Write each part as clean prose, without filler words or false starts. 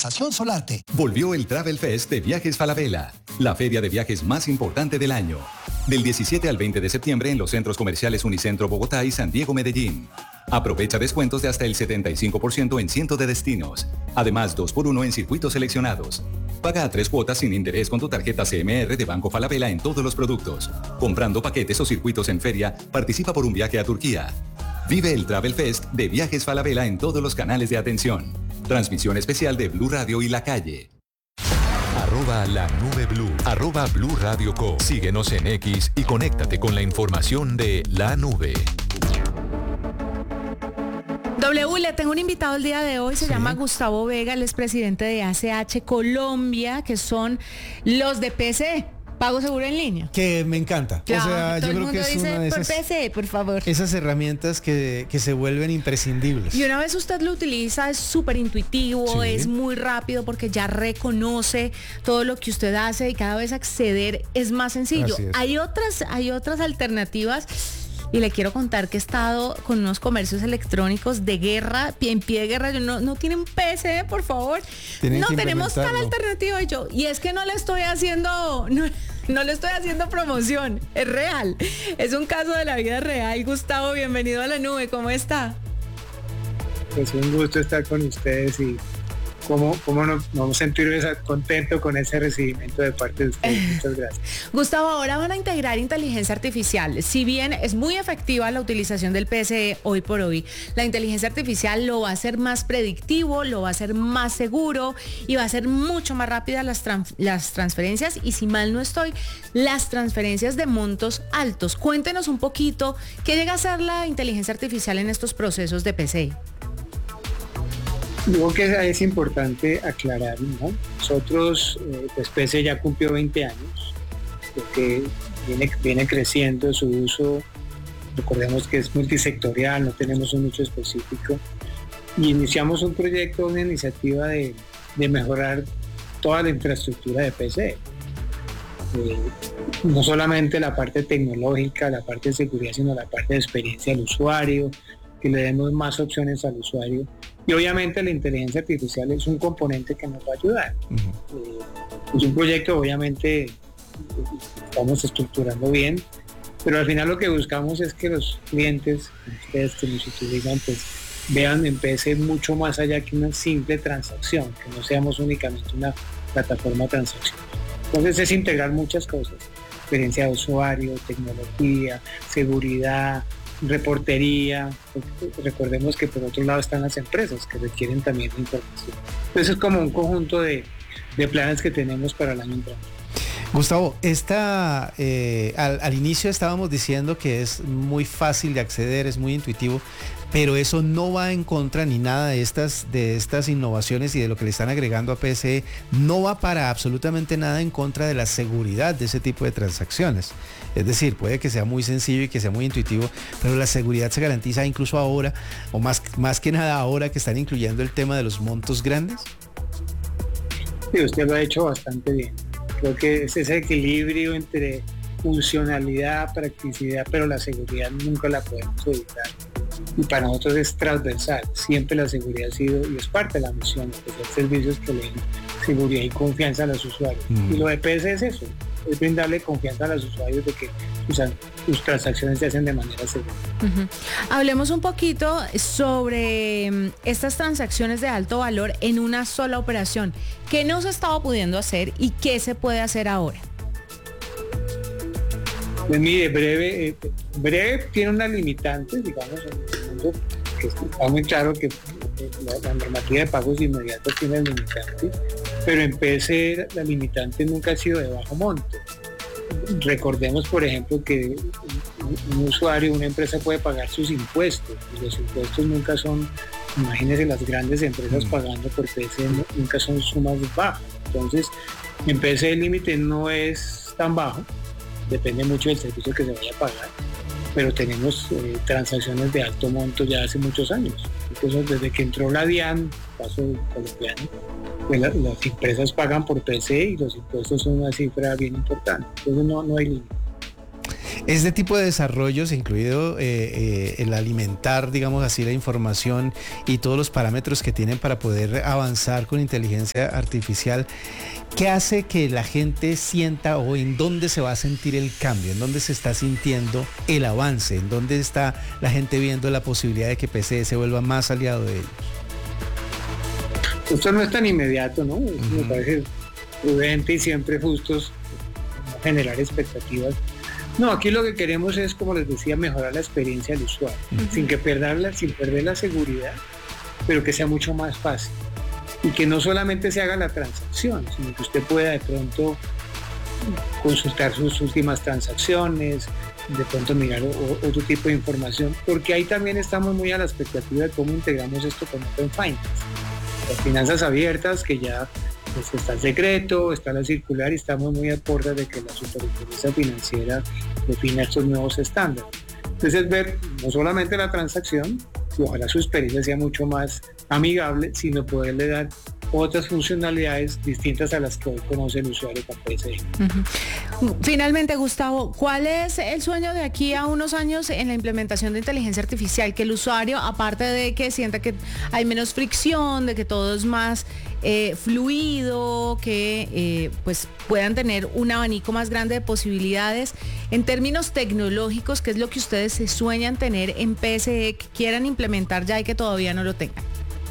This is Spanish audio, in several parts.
Organización Solarte. Volvió el Travel Fest de Viajes Falabella, la feria de viajes más importante del año. Del 17 al 20 de septiembre en los centros comerciales Unicentro Bogotá y San Diego Medellín. Aprovecha descuentos de hasta el 75% en cientos de destinos. Además, 2x1 en circuitos seleccionados. Paga a 3 cuotas sin interés con tu tarjeta CMR de Banco Falabella en todos los productos. Comprando paquetes o circuitos en feria, participa por un viaje a Turquía. Vive el Travel Fest de Viajes Falabella en todos los canales de atención. Transmisión especial de Blue Radio y La Calle. @lanubeblu, @Blue Radio Co. Síguenos en X y conéctate con la información de La Nube. W, le tengo un invitado el día de hoy, se llama Gustavo Vega, él es presidente de ACH Colombia, que son los de PCE, Pago Seguro en Línea. Que me encanta. Claro, o sea, yo creo que es una de esas, PCE, por favor. Esas herramientas que se vuelven imprescindibles. Y una vez usted lo utiliza, es súper intuitivo, es muy rápido porque ya reconoce todo lo que usted hace y cada vez acceder es más sencillo. Hay otras alternativas. Y le quiero contar que he estado con unos comercios electrónicos de guerra, en pie de guerra. Yo no tienen PC, por favor. No tenemos tal alternativa. Y es que no le estoy haciendo promoción. Es real. Es un caso de la vida real. Gustavo, bienvenido a La Nube. ¿Cómo está? Es un gusto estar con ustedes y cómo nos vamos a sentir contento con ese recibimiento de parte de ustedes. Muchas gracias. Gustavo, ahora van a integrar inteligencia artificial. Si bien es muy efectiva la utilización del PCE hoy por hoy, la inteligencia artificial lo va a hacer más predictivo, lo va a hacer más seguro y va a ser mucho más rápida las transferencias y, si mal no estoy, las transferencias de montos altos. Cuéntenos un poquito qué llega a ser la inteligencia artificial en estos procesos de PCE. Digo que es importante aclarar, ¿no? Nosotros, PCE ya cumplió 20 años, porque viene creciendo su uso. Recordemos que es multisectorial, no tenemos un nicho específico. Y iniciamos un proyecto, una iniciativa de mejorar toda la infraestructura de PCE. No solamente la parte tecnológica, la parte de seguridad, sino la parte de experiencia al usuario, que le demos más opciones al usuario. Y obviamente la inteligencia artificial es un componente que nos va a ayudar. Es un proyecto, obviamente, estamos estructurando bien, pero al final lo que buscamos es que los clientes, ustedes que nos utilizan, pues vean en PC mucho más allá que una simple transacción, que no seamos únicamente una plataforma de transacción. Entonces es integrar muchas cosas: experiencia de usuario, tecnología, seguridad, reportería. Recordemos que por otro lado están las empresas que requieren también información. Entonces es como un conjunto de planes que tenemos para el año entrante. Gustavo, al inicio estábamos diciendo que es muy fácil de acceder, es muy intuitivo, pero eso no va en contra ni nada de estas innovaciones y de lo que le están agregando a PCE, no va para absolutamente nada en contra de la seguridad de ese tipo de transacciones. Es decir, puede que sea muy sencillo y que sea muy intuitivo, pero la seguridad se garantiza incluso ahora, o más que nada ahora que están incluyendo el tema de los montos grandes. Sí, usted lo ha hecho bastante bien. Creo que es ese equilibrio entre funcionalidad, practicidad, pero la seguridad nunca la podemos evitar. Y para nosotros es transversal. Siempre la seguridad ha sido y es parte de la misión, ofrecer servicios que le den seguridad y confianza a los usuarios. Y lo de PS es eso, es brindarle confianza a los usuarios de que sus transacciones se hacen de manera segura. Hablemos un poquito sobre estas transacciones de alto valor en una sola operación. ¿Qué no se estaba pudiendo hacer y qué se puede hacer ahora? Pues mire, breve tiene unas limitantes, digamos, en el mundo, que está muy claro que la normativa de pagos inmediatos tiene limitantes, pero en PC la limitante nunca ha sido de bajo monto. Recordemos, por ejemplo, que un usuario, una empresa puede pagar sus impuestos, y los impuestos nunca son, imagínense las grandes empresas pagando por PC, nunca son sumas bajas. Entonces, en PC el límite no es tan bajo, depende mucho del servicio que se vaya a pagar, pero tenemos transacciones de alto monto ya hace muchos años. Entonces, desde que entró la DIAN, caso colombiano, pues las empresas pagan por PC y los impuestos son una cifra bien importante. Entonces no hay límite. Este tipo de desarrollos, incluido el alimentar, digamos así, la información y todos los parámetros que tienen para poder avanzar con inteligencia artificial, ¿qué hace que la gente sienta o en dónde se va a sentir el cambio? ¿En dónde se está sintiendo el avance? ¿En dónde está la gente viendo la posibilidad de que PCE se vuelva más aliado de ellos? Esto no es tan inmediato, ¿no? Me parece prudente y siempre justos no generar expectativas. No, aquí lo que queremos es, como les decía, mejorar la experiencia del usuario, sin perder la seguridad, pero que sea mucho más fácil. Y que no solamente se haga la transacción, sino que usted pueda de pronto consultar sus últimas transacciones, de pronto mirar otro tipo de información, porque ahí también estamos muy a la expectativa de cómo integramos esto con Open Finance. Las finanzas abiertas, que ya pues, está el decreto, está la circular y estamos muy a puertas de que la Superintendencia Financiera defina estos nuevos estándares. Entonces ver no solamente la transacción, que ojalá su experiencia sea mucho más amigable, sino poderle dar otras funcionalidades distintas a las que hoy conoce el usuario con PSE. Finalmente, Gustavo, ¿cuál es el sueño de aquí a unos años en la implementación de inteligencia artificial? Que el usuario, aparte de que sienta que hay menos fricción, de que todo es más fluido, que pues puedan tener un abanico más grande de posibilidades. En términos tecnológicos, ¿qué es lo que ustedes se sueñan tener en PSE que quieran implementar ya y que todavía no lo tengan?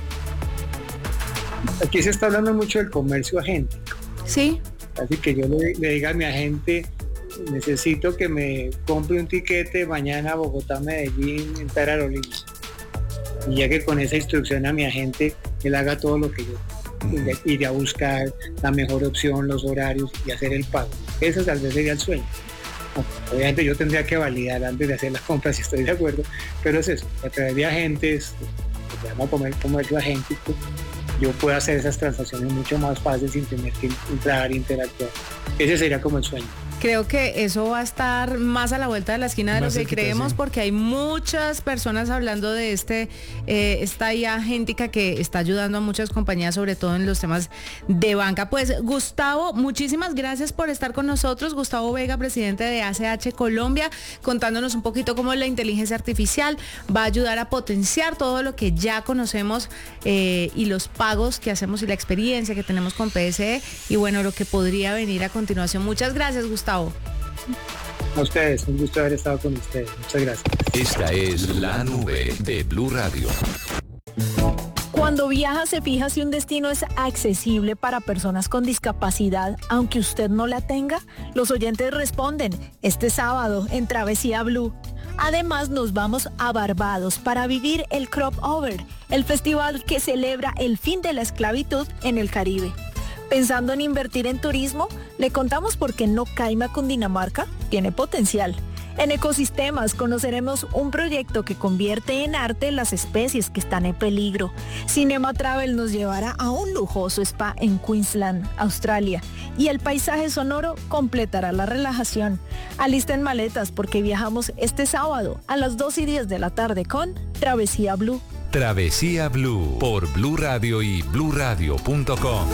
Aquí se está hablando mucho del comercio agente. Sí. Así que yo le diga a mi agente, necesito que me compre un tiquete mañana a Bogotá, Medellín, en tal aerolínea. Y ya que con esa instrucción a mi agente, él haga todo lo que yo iré a buscar, la mejor opción, los horarios y hacer el pago. Eso tal vez sería el sueño. Obviamente yo tendría que validar antes de hacer las compras si estoy de acuerdo, pero es eso, a través de agentes, se llama comercio agéntico, yo puedo hacer esas transacciones mucho más fáciles sin tener que entrar e interactuar. Ese sería como el sueño. Creo que eso va a estar más a la vuelta de la esquina de lo que creemos, porque hay muchas personas hablando de esta IA agéntica que está ayudando a muchas compañías, sobre todo en los temas de banca. Pues Gustavo, muchísimas gracias por estar con nosotros. Gustavo Vega, presidente de ACH Colombia, contándonos un poquito cómo la inteligencia artificial va a ayudar a potenciar todo lo que ya conocemos y los pagos que hacemos y la experiencia que tenemos con PSE y bueno, lo que podría venir a continuación. Muchas gracias, Gustavo. A ustedes, un gusto haber estado con ustedes. Muchas gracias. Esta es La Nube de Blue Radio. Cuando viaja se fija si un destino es accesible para personas con discapacidad, aunque usted no la tenga. Los oyentes responden este sábado en Travesía Blue. Además nos vamos a Barbados para vivir el Crop Over, el festival que celebra el fin de la esclavitud en el Caribe. Pensando en invertir en turismo, le contamos por qué No Caima, Cundinamarca tiene potencial. En Ecosistemas conoceremos un proyecto que convierte en arte las especies que están en peligro. Cinema Travel nos llevará a un lujoso spa en Queensland, Australia. Y el paisaje sonoro completará la relajación. Alisten maletas porque viajamos este sábado a las 2:10 de la tarde con Travesía Blue. Travesía Blue por Blue Radio y bluradio.com.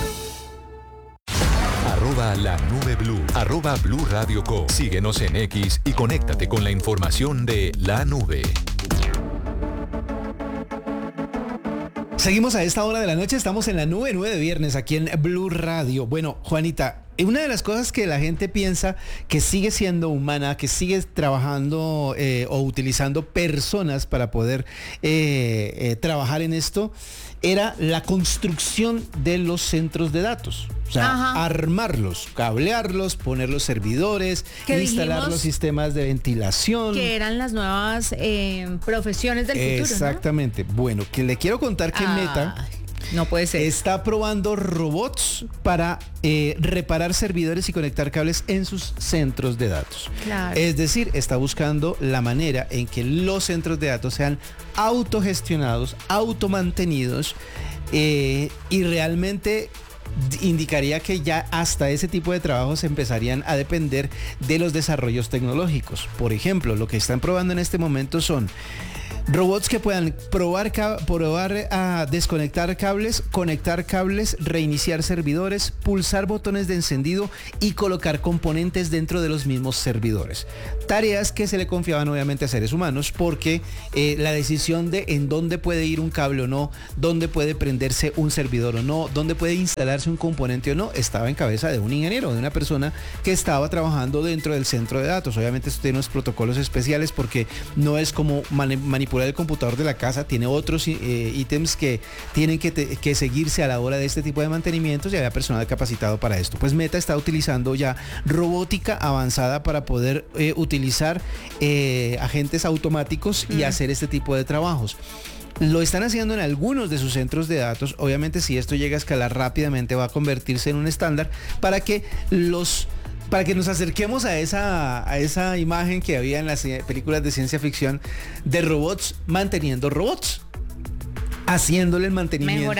La Nube Blue, @Blue Radio Co. Síguenos en X y conéctate con la información de La Nube. Seguimos a esta hora de la noche, estamos en La Nube, 9 de viernes, aquí en Blue Radio. Bueno, Juanita, una de las cosas que la gente piensa que sigue siendo humana, que sigue trabajando o utilizando personas para poder trabajar en esto, era la construcción de los centros de datos. O sea, armarlos, cablearlos, poner los servidores, instalar los sistemas de ventilación. Que eran las nuevas profesiones del futuro, exactamente. ¿No? Bueno, que le quiero contar que Meta no puede ser. Está probando robots para reparar servidores y conectar cables en sus centros de datos. Claro. Es decir, está buscando la manera en que los centros de datos sean autogestionados, automantenidos y realmente indicaría que ya hasta ese tipo de trabajos empezarían a depender de los desarrollos tecnológicos. Por ejemplo, lo que están probando en este momento son Robots que puedan probar a desconectar cables, conectar cables, reiniciar servidores, pulsar botones de encendido y colocar componentes dentro de los mismos servidores. Tareas que se le confiaban obviamente a seres humanos porque la decisión de en dónde puede ir un cable o no, dónde puede prenderse un servidor o no, dónde puede instalarse un componente o no, estaba en cabeza de un ingeniero, de una persona que estaba trabajando dentro del centro de datos. Obviamente esto tiene unos protocolos especiales porque no es como manipular el computador de la casa, tiene otros ítems que tienen que seguirse a la hora de este tipo de mantenimientos y había personal capacitado para esto. Pues Meta está utilizando ya robótica avanzada para poder utilizar agentes automáticos y hacer este tipo de trabajos. Lo están haciendo en algunos de sus centros de datos. Obviamente si esto llega a escalar rápidamente va a convertirse en un estándar para que nos acerquemos a esa imagen que había en las películas de ciencia ficción de robots manteniendo robots, haciéndole el mantenimiento,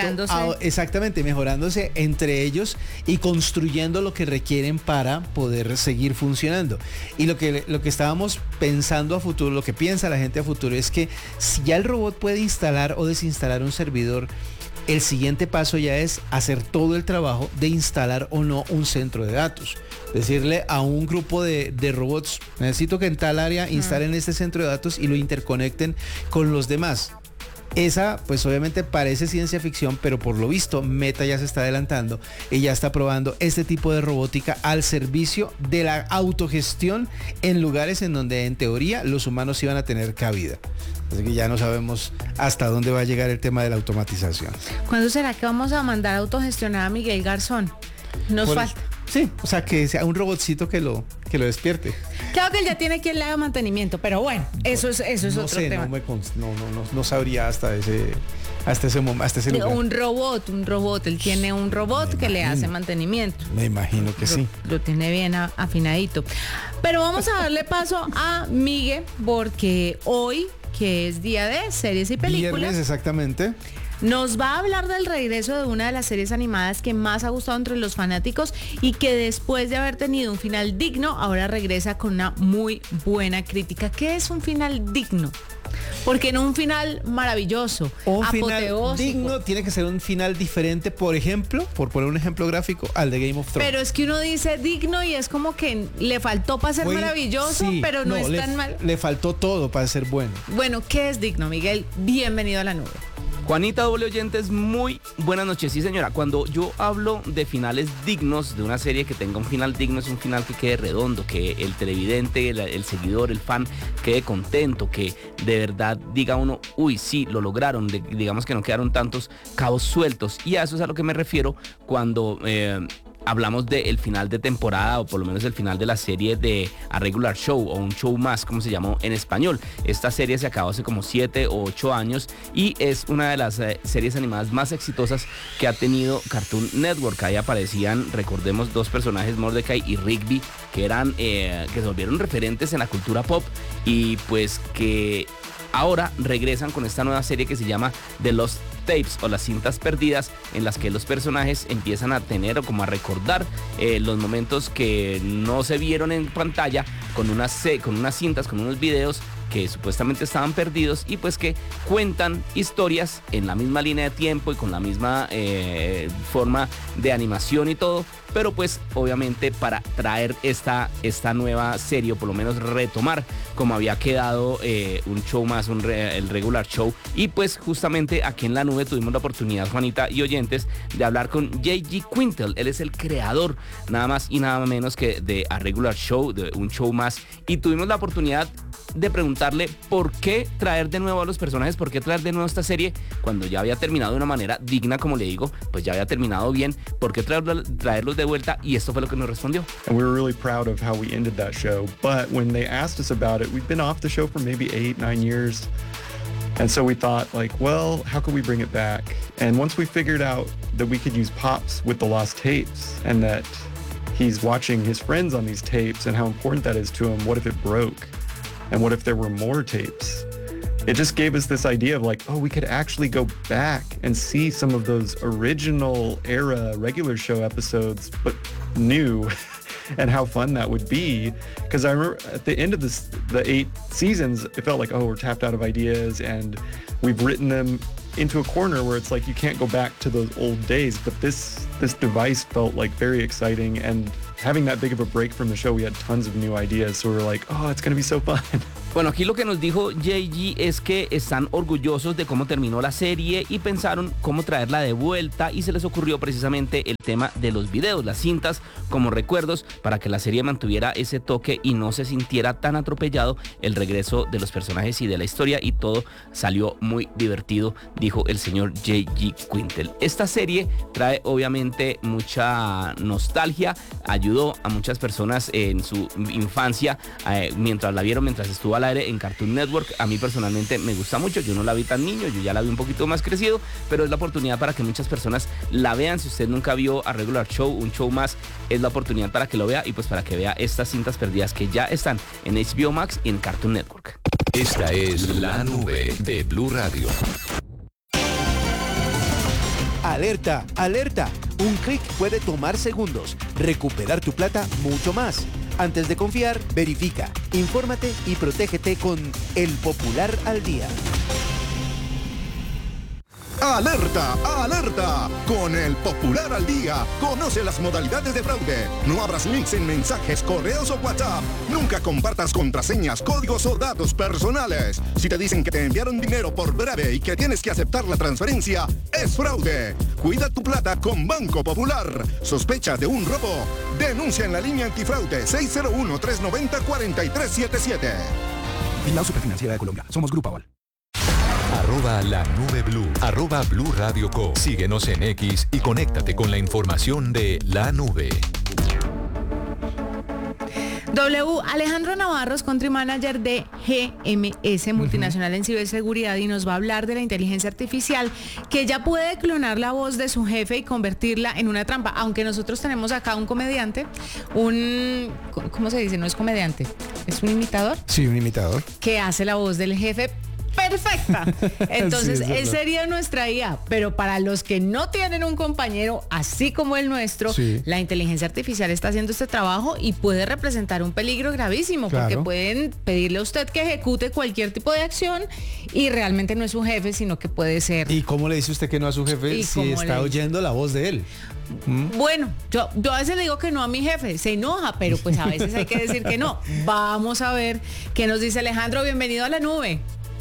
mejorándose entre ellos y construyendo lo que requieren para poder seguir funcionando. Y lo que estábamos pensando a futuro, lo que piensa la gente a futuro es que si ya el robot puede instalar o desinstalar un servidor, el siguiente paso ya es hacer todo el trabajo de instalar o no un centro de datos. Decirle a un grupo de robots, necesito que en tal área instalen este centro de datos y lo interconecten con los demás. Esa, pues obviamente parece ciencia ficción, pero por lo visto Meta ya se está adelantando y ya está probando este tipo de robótica al servicio de la autogestión en lugares en donde en teoría los humanos iban a tener cabida. Así que ya no sabemos hasta dónde va a llegar el tema de la automatización. ¿Cuándo será que vamos a mandar a autogestionar a Miguel Garzón? Nos falta. Sí, o sea, que sea un robotcito que lo despierte. Claro que él ya tiene que le haga mantenimiento, pero bueno, eso es otro tema. No sabría hasta ese lugar. Un robot, él tiene un robot que le hace mantenimiento. Me imagino que sí. Lo tiene bien afinadito. Pero vamos a darle paso a Miguel, porque hoy, que es día de series y películas. Viernes, exactamente. Nos va a hablar del regreso de una de las series animadas que más ha gustado entre los fanáticos y que después de haber tenido un final digno, ahora regresa con una muy buena crítica. ¿Qué es un final digno? Porque no un final maravilloso, apoteósico. Final digno tiene que ser un final diferente, por ejemplo, por poner un ejemplo gráfico, al de Game of Thrones. Pero es que uno dice digno y es como que le faltó para ser maravilloso, sí, pero no es tan mal. Le faltó todo para ser bueno. Bueno, ¿qué es digno, Miguel? Bienvenido a la nube. Juanita, doble oyentes, muy buenas noches. Sí, señora, cuando yo hablo de finales dignos de una serie que tenga un final digno, es un final que quede redondo, que el televidente, el seguidor, el fan quede contento, que de verdad diga uno, uy, sí, lo lograron, digamos que no quedaron tantos cabos sueltos. Y a eso es a lo que me refiero cuando hablamos del final de temporada, o por lo menos el final de la serie de A Regular Show, o un show más, como se llamó en español. Esta serie se acabó hace como 7 o 8 años y es una de las series animadas más exitosas que ha tenido Cartoon Network. Ahí aparecían, recordemos, dos personajes, Mordecai y Rigby, que eran que se volvieron referentes en la cultura pop y pues que ahora regresan con esta nueva serie que se llama The Lost Tapes, o las cintas perdidas, en las que los personajes empiezan a tener o como a recordar los momentos que no se vieron en pantalla con unas cintas, con unos videos que supuestamente estaban perdidos y pues que cuentan historias en la misma línea de tiempo y con la misma forma de animación y todo, pero pues obviamente para traer esta nueva serie, o por lo menos retomar como había quedado un show más, el regular show. Y pues justamente aquí en la nube tuvimos la oportunidad, Juanita y oyentes, de hablar con J.G. Quintel. Él es el creador nada más y nada menos que de A Regular Show, de un show más, y tuvimos la oportunidad de preguntarle por qué traer de nuevo a los personajes, por qué traer de nuevo esta serie cuando ya había terminado de una manera digna, como le digo, pues ya había terminado bien, por qué traerlos de vuelta, y esto fue lo que nos respondió. And we were really proud of how we ended that show, but when they asked us about it, we've been off the show for maybe 8-9 years. And so we thought, like, well, how could we bring it back? And once we figured out that we could use Pops with the lost tapes and that he's watching his friends on these tapes and how important that is to him, what if it broke? And what if there were more tapes? It just gave us this idea of like, oh, we could actually go back and see some of those original era regular show episodes, but new and how fun that would be. Because I remember at the end of the 8 seasons, it felt like, oh, we're tapped out of ideas and we've written them into a corner where it's like you can't go back to those old days. But this device felt like very exciting, and having that big of a break from the show, we had tons of new ideas. So we were like, oh, it's going to be so fun. Bueno, aquí lo que nos dijo JG es que están orgullosos de cómo terminó la serie y pensaron cómo traerla de vuelta, y se les ocurrió precisamente el tema de los videos, las cintas como recuerdos, para que la serie mantuviera ese toque y no se sintiera tan atropellado el regreso de los personajes y de la historia, y todo salió muy divertido, dijo el señor JG Quintel. Esta serie trae obviamente mucha nostalgia, ayudó a muchas personas en su infancia mientras la vieron, mientras estuvo al aire en Cartoon Network. A mí personalmente me gusta mucho, yo no la vi tan niño, yo ya la vi un poquito más crecido, pero es la oportunidad para que muchas personas la vean. Si usted nunca vio a Regular Show, un show más, es la oportunidad para que lo vea, y pues para que vea estas cintas perdidas que ya están en HBO Max y en Cartoon Network. Esta es La Nube de Blue Radio. Alerta, alerta. Un clic puede tomar segundos. Recuperar tu plata mucho más. Antes de confiar, verifica, infórmate y protégete con El Popular al Día. ¡Alerta! ¡Alerta! Con El Popular al Día, conoce las modalidades de fraude. No abras links en mensajes, correos o WhatsApp. Nunca compartas contraseñas, códigos o datos personales. Si te dicen que te enviaron dinero por breve y que tienes que aceptar la transferencia, es fraude. Cuida tu plata con Banco Popular. ¿Sospecha de un robo? Denuncia en la línea antifraude 601-390-4377. Vigilado Superfinanciera de Colombia. Somos Grupo Aval. @La Nube Blue, @Blue Radio Co. Síguenos en X y conéctate con la información de La Nube. Alejandro Navarro es Country Manager de GMS, multinacional en ciberseguridad, y nos va a hablar de la inteligencia artificial que ya puede clonar la voz de su jefe y convertirla en una trampa. Aunque nosotros tenemos acá un comediante, ¿cómo se dice? No es comediante, es un imitador. Sí, un imitador. Que hace la voz del jefe perfecta. Entonces, sí, él sería nuestra IA, pero para los que no tienen un compañero así como el nuestro, sí, la inteligencia artificial está haciendo este trabajo y puede representar un peligro gravísimo, claro, porque pueden pedirle a usted que ejecute cualquier tipo de acción y realmente no es su jefe, sino que puede ser... ¿Y cómo le dice usted que no a su jefe si está oyendo la voz de él? Bueno, yo a veces le digo que no a mi jefe, se enoja, pero pues a veces hay que decir que no. Vamos a ver qué nos dice Alejandro. Bienvenido a La Nube.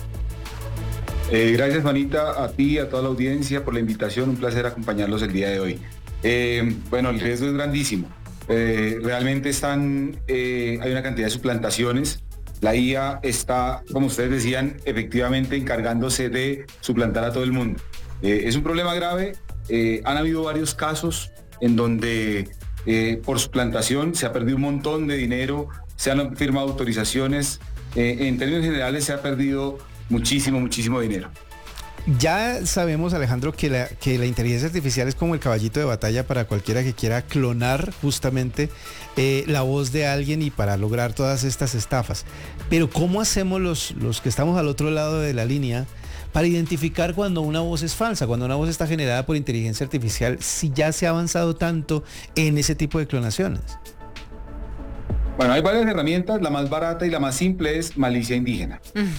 Gracias, Juanita, a ti, a toda la audiencia por la invitación. Un placer acompañarlos el día de hoy. Bueno, el riesgo es grandísimo. Realmente hay una cantidad de suplantaciones. La IA está, como ustedes decían, efectivamente encargándose de suplantar a todo el mundo. Es un problema grave. Han habido varios casos en donde por suplantación se ha perdido un montón de dinero, se han firmado autorizaciones. En términos generales se ha perdido muchísimo dinero. Ya sabemos, Alejandro, que la inteligencia artificial es como el caballito de batalla para cualquiera que quiera clonar justamente la voz de alguien y para lograr todas estas estafas. Pero ¿cómo hacemos los que estamos al otro lado de la línea para identificar cuando una voz es falsa, cuando una voz está generada por inteligencia artificial, si ya se ha avanzado tanto en ese tipo de clonaciones? Bueno, hay varias herramientas. La más barata y la más simple es malicia indígena.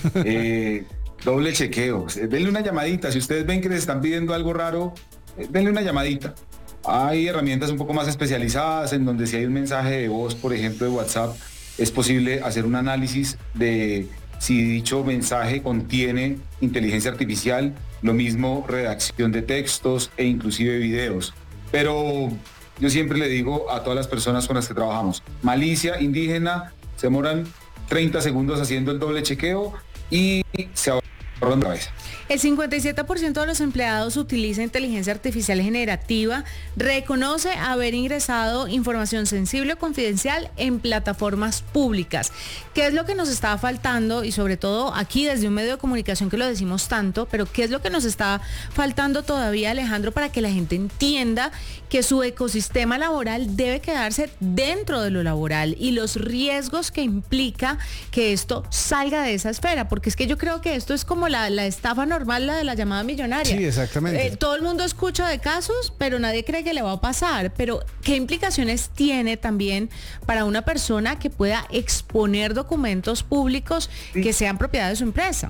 Doble chequeo. Denle una llamadita. Si ustedes ven que les están pidiendo algo raro, denle una llamadita. Hay herramientas un poco más especializadas en donde si hay un mensaje de voz, por ejemplo, de WhatsApp, es posible hacer un análisis de si dicho mensaje contiene inteligencia artificial, lo mismo redacción de textos e inclusive videos. Pero yo siempre le digo a todas las personas con las que trabajamos, malicia indígena, se demoran 30 segundos haciendo el doble chequeo y se ahorran la cabeza. El 57% de los empleados utiliza inteligencia artificial generativa, reconoce haber ingresado información sensible o confidencial en plataformas públicas. ¿Qué es lo que nos está faltando? Y sobre todo aquí desde un medio de comunicación que lo decimos tanto, pero ¿qué es lo que nos está faltando todavía, Alejandro, para que la gente entienda que su ecosistema laboral debe quedarse dentro de lo laboral y los riesgos que implica que esto salga de esa esfera? Porque es que yo creo que esto es como como la estafa normal, la de la llamada millonaria. Sí, exactamente. Todo el mundo escucha de casos, pero nadie cree que le va a pasar. Pero, ¿qué implicaciones tiene también para una persona que pueda exponer documentos públicos que sean propiedad de su empresa?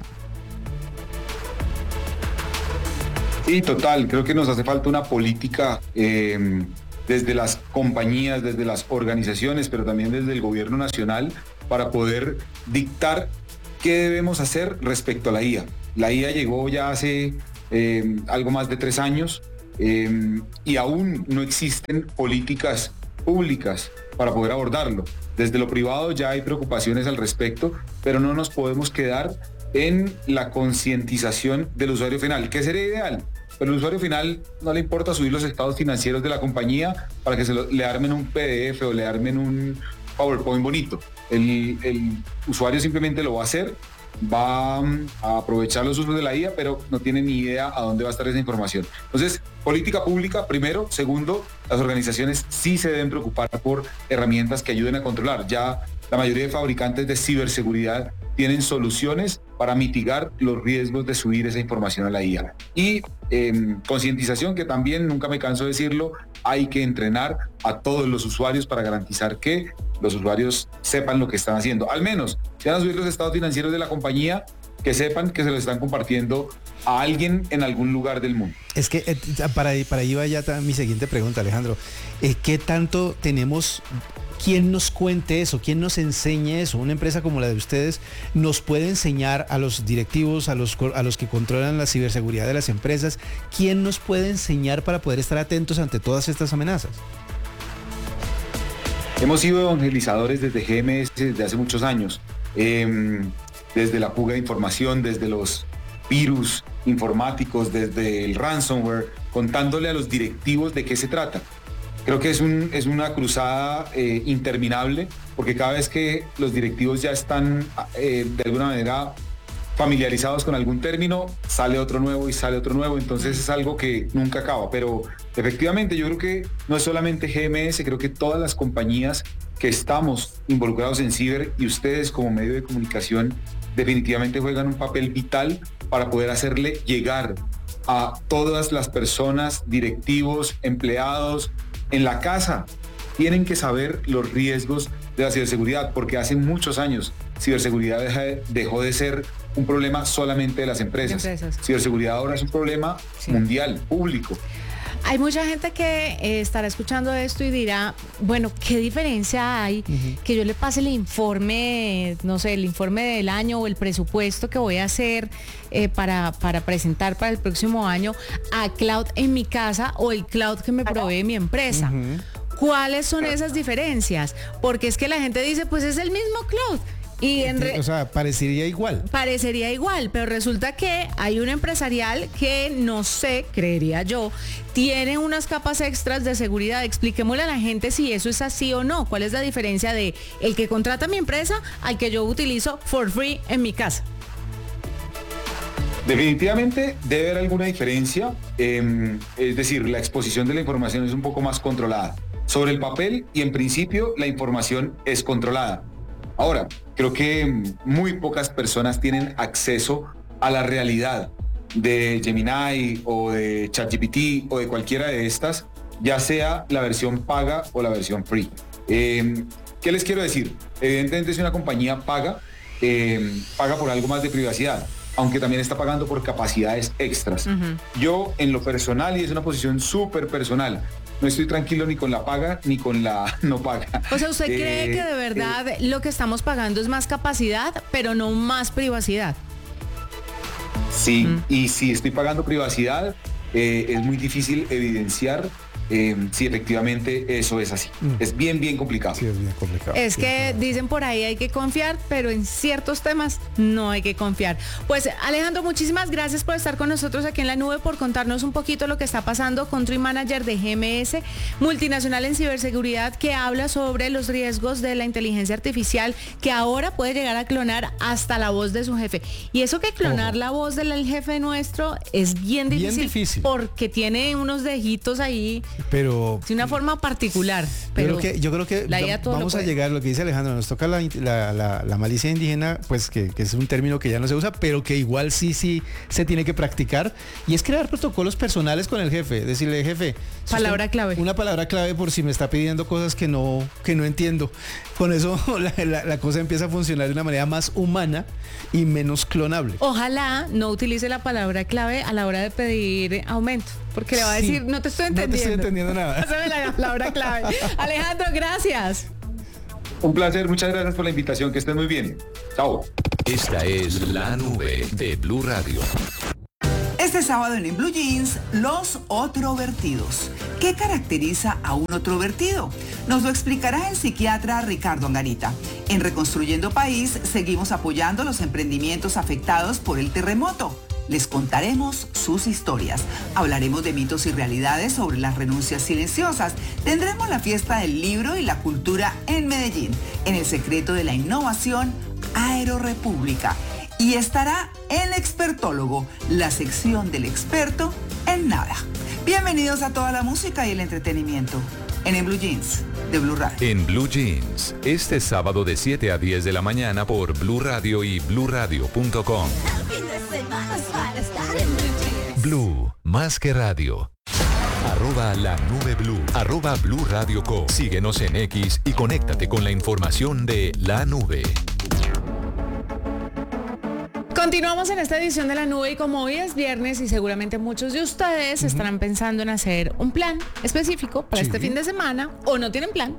Sí, total. Creo que nos hace falta una política desde las compañías, desde las organizaciones, pero también desde el gobierno nacional para poder dictar qué debemos hacer respecto a la IA. La IA llegó ya hace algo más de 3 años y aún no existen políticas públicas para poder abordarlo. Desde lo privado ya hay preocupaciones al respecto, pero no nos podemos quedar en la concientización del usuario final, que sería ideal. Pero el usuario final no le importa subir los estados financieros de la compañía para que le armen un PDF o le armen un PowerPoint bonito. El usuario simplemente lo va a hacer, va a aprovechar los usos de la IA, pero no tiene ni idea a dónde va a estar esa información. Entonces, política pública, primero. Segundo, las organizaciones sí se deben preocupar por herramientas que ayuden a controlar. Ya la mayoría de fabricantes de ciberseguridad tienen soluciones para mitigar los riesgos de subir esa información a la IA. Y concientización, que también, nunca me canso de decirlo, hay que entrenar a todos los usuarios para garantizar que los usuarios sepan lo que están haciendo. Al menos, si van a subir los estados financieros de la compañía, que sepan que se los están compartiendo a alguien en algún lugar del mundo. Es que para ahí va ya mi siguiente pregunta, Alejandro. ¿Qué tanto tenemos? ¿Quién nos cuente eso? ¿Quién nos enseñe eso? Una empresa como la de ustedes nos puede enseñar a los directivos, a los que controlan la ciberseguridad de las empresas. ¿Quién nos puede enseñar para poder estar atentos ante todas estas amenazas? Hemos sido evangelizadores desde GMS desde hace muchos años, desde la fuga de información, desde los virus informáticos, desde el ransomware, contándole a los directivos de qué se trata. Creo que es una cruzada interminable, porque cada vez que los directivos ya están de alguna manera familiarizados con algún término, sale otro nuevo y sale otro nuevo, entonces es algo que nunca acaba. Pero efectivamente yo creo que no es solamente GMS, creo que todas las compañías que estamos involucrados en ciber y ustedes como medio de comunicación definitivamente juegan un papel vital para poder hacerle llegar a todas las personas, directivos, empleados, en la casa. Tienen que saber los riesgos de la ciberseguridad, porque hace muchos años ciberseguridad dejó de ser un problema solamente de las empresas. Ciberseguridad ahora es un problema mundial, público. Hay mucha gente que estará escuchando esto y dirá, bueno, ¿qué diferencia hay que yo le pase el informe, no sé, el informe del año o el presupuesto que voy a hacer para presentar para el próximo año a cloud en mi casa o el cloud que me provee mi empresa? ¿Cuáles son esas diferencias? Porque es que la gente dice, pues es el mismo cloud. O sea, parecería igual. Parecería igual, pero resulta que hay un empresarial que, no sé, creería yo, tiene unas capas extras de seguridad. Expliquémosle a la gente si eso es así o no. ¿Cuál es la diferencia de el que contrata mi empresa al que yo utilizo for free en mi casa? Definitivamente debe haber alguna diferencia, es decir, la exposición de la información es un poco más controlada. Sobre el papel y en principio la información es controlada. Ahora, creo que muy pocas personas tienen acceso a la realidad de Gemini o de ChatGPT o de cualquiera de estas, ya sea la versión paga o la versión free. ¿Qué les quiero decir? Evidentemente, si una compañía paga por algo más de privacidad, aunque también está pagando por capacidades extras. Yo, en lo personal, y es una posición súper personal, no estoy tranquilo ni con la paga ni con la no paga. O sea, ¿usted cree que de verdad lo que estamos pagando es más capacidad, pero no más privacidad? Sí, y si estoy pagando privacidad, es muy difícil evidenciar si efectivamente eso es así. Es bien complicado. Sí, es bien complicado. Es que dicen por ahí hay que confiar, pero en ciertos temas no hay que confiar. Pues Alejandro, muchísimas gracias por estar con nosotros aquí en La Nube, por contarnos un poquito lo que está pasando. Country Manager de GMS, multinacional en ciberseguridad, que habla sobre los riesgos de la inteligencia artificial, que ahora puede llegar a clonar hasta la voz de su jefe. Y eso que clonar la voz del jefe nuestro es bien difícil, porque tiene unos dejitos ahí Pero de una forma particular. Pero yo creo que vamos a llegar, lo que dice Alejandro, nos toca la malicia indígena, pues que es un término que ya no se usa, pero que igual sí se tiene que practicar, y es crear protocolos personales con el jefe, decirle, jefe, palabra clave. Una palabra clave por si me está pidiendo cosas que no entiendo. Con eso la cosa empieza a funcionar de una manera más humana y menos clonable. Ojalá no utilice la palabra clave a la hora de pedir aumento, porque le va a decir, no te estoy entendiendo. No te estoy entendiendo nada. Pásame la palabra clave. Alejandro, gracias. Un placer, muchas gracias por la invitación, que estén muy bien. Chao. Esta es La Nube de Blue Radio. Este sábado en Blue Jeans, los otrovertidos. ¿Qué caracteriza a un otrovertido? Nos lo explicará el psiquiatra Ricardo Angarita. En Reconstruyendo País seguimos apoyando los emprendimientos afectados por el terremoto. Les contaremos sus historias. Hablaremos de mitos y realidades sobre las renuncias silenciosas. Tendremos la fiesta del libro y la cultura en Medellín. En el secreto de la innovación, Aerorepública. Y estará el expertólogo, la sección del experto en nada. Bienvenidos a toda la música y el entretenimiento en Blue Jeans de Blue Radio. En Blue Jeans, este sábado de 7 a 10 de la mañana por Blue Radio y bluradio.com. Blue, más que radio. @La Nube Blue, @Blue Radio Co. Síguenos en X y conéctate con la información de La Nube. Continuamos en esta edición de La Nube y como hoy es viernes y seguramente muchos de ustedes estarán pensando en hacer un plan específico para este fin de semana o no tienen plan,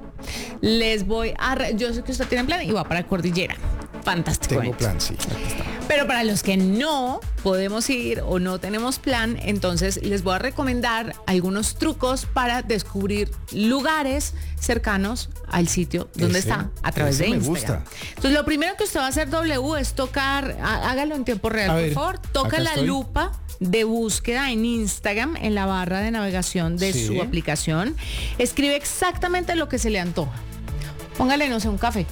yo sé que usted tiene plan y va para Cordillera. Fantástico. Tengo plan, sí. Pero para los que no podemos ir o no tenemos plan, entonces les voy a recomendar algunos trucos para descubrir lugares cercanos al sitio donde está a través de Instagram. Me gusta. Entonces lo primero que usted va a hacer, es tocar, hágalo en tiempo real, por favor, toca la lupa de búsqueda en Instagram, en la barra de navegación de su aplicación, escribe exactamente lo que se le antoja. Póngale, no sé, un café.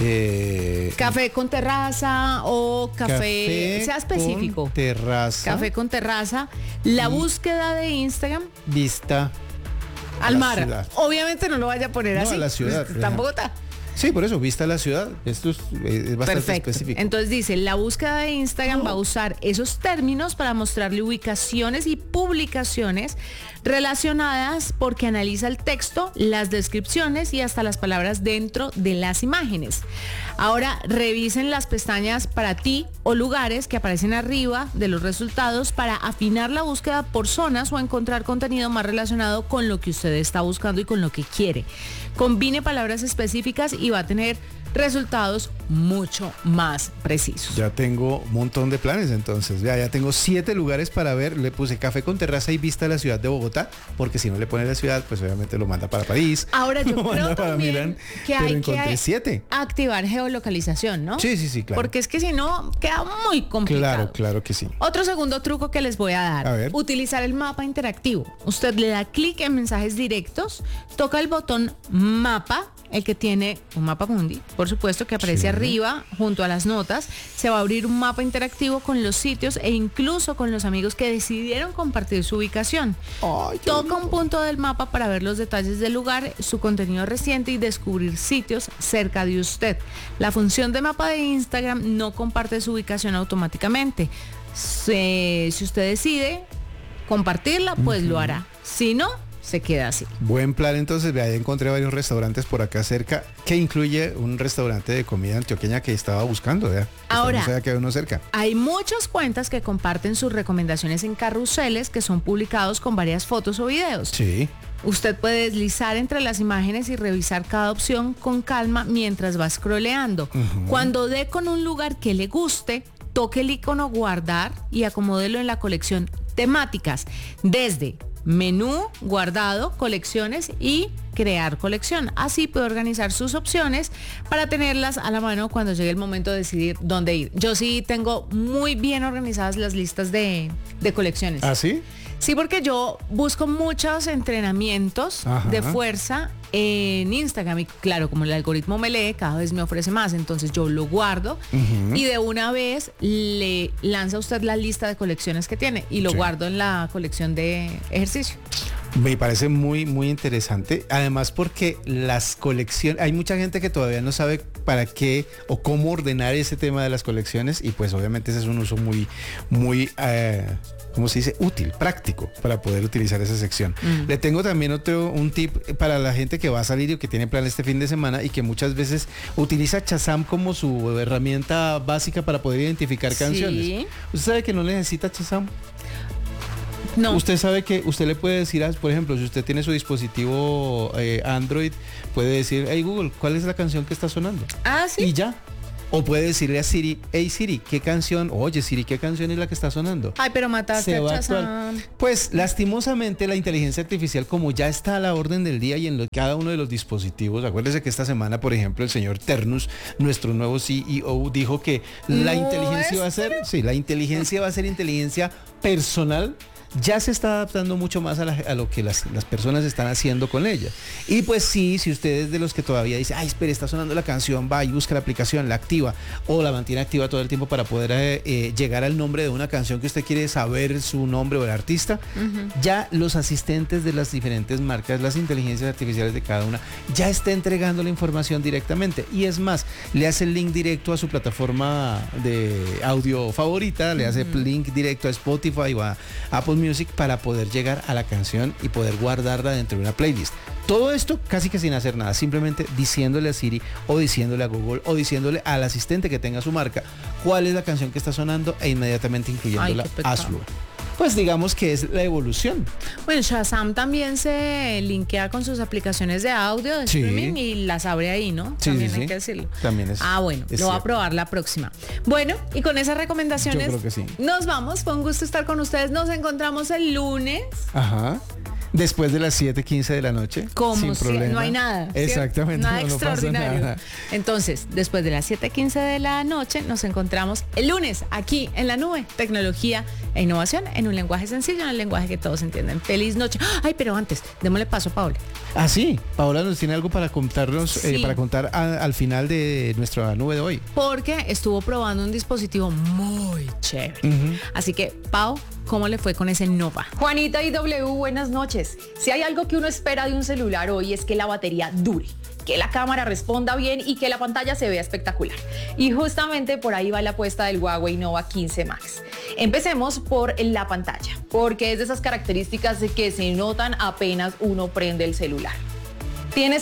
Café con terraza o café sea específico. Con terraza. Café con terraza. La búsqueda de Instagram. Vista al mar. Ciudad. Obviamente no lo vaya a poner así. A la ciudad. Está en Bogotá. Sí, por eso, vista a la ciudad. Esto es bastante específico. Entonces dice, la búsqueda de Instagram va a usar esos términos para mostrarle ubicaciones y publicaciones relacionadas porque analiza el texto, las descripciones y hasta las palabras dentro de las imágenes. Ahora revisen las pestañas para ti o lugares que aparecen arriba de los resultados para afinar la búsqueda por zonas o encontrar contenido más relacionado con lo que usted está buscando y con lo que quiere. Combine palabras específicas y va a tener resultados mucho más precisos. Ya tengo un montón de planes, entonces ya tengo 7 lugares para ver. Le puse café con terraza y vista a la ciudad de Bogotá, porque si no le pone la ciudad, pues obviamente lo manda para París. Ahora yo creo también Milán, que hay que 7. activar geolocalización, ¿no? Sí, claro. Porque es que si no, queda muy complicado. Claro que sí. Otro segundo truco que les voy a dar. A ver. Utilizar el mapa interactivo. Usted le da clic en mensajes directos, toca el botón mapa, el que tiene un mapa mundi, por supuesto, que aparece arriba junto a las notas. Se va a abrir un mapa interactivo con los sitios e incluso con los amigos que decidieron compartir su ubicación. Toca un punto del mapa para ver los detalles del lugar, su contenido reciente y descubrir sitios cerca de usted. La función de mapa de Instagram no comparte su ubicación automáticamente. Si usted decide compartirla, pues lo hará. Si no, se queda así. Buen plan, entonces. Ya encontré varios restaurantes por acá cerca, que incluye un restaurante de comida antioqueña que estaba buscando. Ahora, no sabía que había uno cerca. Hay muchas cuentas que comparten sus recomendaciones en carruseles que son publicados con varias fotos o videos. Sí. Usted puede deslizar entre las imágenes y revisar cada opción con calma mientras va scrolleando. Cuando dé con un lugar que le guste, toque el icono guardar y acomódelo en la colección temáticas, desde menú, guardado, colecciones y crear colección. Así puede organizar sus opciones para tenerlas a la mano cuando llegue el momento de decidir dónde ir. Yo sí tengo muy bien organizadas las listas de colecciones. ¿Ah, sí? Sí, porque yo busco muchos entrenamientos de fuerza en Instagram y claro, como el algoritmo me lee, cada vez me ofrece más, entonces yo lo guardo y de una vez le lanza a usted la lista de colecciones que tiene y lo guardo en la colección de ejercicio. Me parece muy, muy interesante. Además porque las colecciones, hay mucha gente que todavía no sabe para qué o cómo ordenar ese tema de las colecciones y pues obviamente ese es un uso muy, muy, ¿cómo se dice? Útil, práctico para poder utilizar esa sección. Le tengo también un tip para la gente que va a salir y que tiene plan este fin de semana y que muchas veces utiliza Shazam como su herramienta básica para poder identificar canciones. ¿Usted sabe que no necesita Shazam? No. Usted sabe que usted le puede decir, por ejemplo, si usted tiene su dispositivo Android, puede decir, hey Google, ¿cuál es la canción que está sonando? Sí. Y ya. O puede decirle a Siri, hey Siri, ¿qué canción? Oye Siri, ¿qué canción es la que está sonando? Ay, pero mataste a Shazam. Pues lastimosamente la inteligencia artificial, como ya está a la orden del día y en cada uno de los dispositivos, acuérdese que esta semana, por ejemplo, el señor Ternus, nuestro nuevo CEO, dijo que la inteligencia va a ser, la inteligencia va a ser inteligencia personal. Ya se está adaptando mucho más a lo que las personas están haciendo con ella. Y pues sí, si usted es de los que todavía dice, espere, está sonando la canción, va y busca la aplicación, la activa o la mantiene activa todo el tiempo para poder llegar al nombre de una canción que usted quiere saber su nombre o el artista, ya los asistentes de las diferentes marcas, las inteligencias artificiales de cada una, ya está entregando la información directamente. Y es más, le hace el link directo a su plataforma de audio favorita, le hace link directo a Spotify o a Apple Music para poder llegar a la canción y poder guardarla dentro de una playlist. Todo esto casi que sin hacer nada, simplemente diciéndole a Siri o diciéndole a Google o diciéndole al asistente que tenga su marca cuál es la canción que está sonando e inmediatamente incluyéndola a su... Pues digamos que es la evolución. Bueno, Shazam también se linkea con sus aplicaciones de audio, de streaming y las abre ahí, ¿no? También hay que decirlo. También es. Bueno, lo voy a probar la próxima. Bueno, y con esas recomendaciones yo creo que sí. Nos vamos. Fue un gusto estar con ustedes. Nos encontramos el lunes. Ajá. Después de las 7:15 de la noche. Como sin problema. No hay nada. Exactamente. Nada extraordinario. No pasa nada. Entonces, después de las 7:15 de la noche, nos encontramos el lunes aquí en La Nube. Tecnología e innovación en un lenguaje sencillo, en el lenguaje que todos entienden. Feliz noche. Pero antes, démosle paso a Paola. Sí. Paola nos tiene algo para contarnos, para contar al final de nuestra nube de hoy. Porque estuvo probando un dispositivo muy chévere. Así que, Pau, ¿cómo le fue con ese Nova? Juanita y W, buenas noches. Si hay algo que uno espera de un celular hoy es que la batería dure, que la cámara responda bien y que la pantalla se vea espectacular. Y justamente por ahí va la apuesta del Huawei Nova 15 Max. Empecemos por la pantalla, porque es de esas características que se notan apenas uno prende el celular. Tiene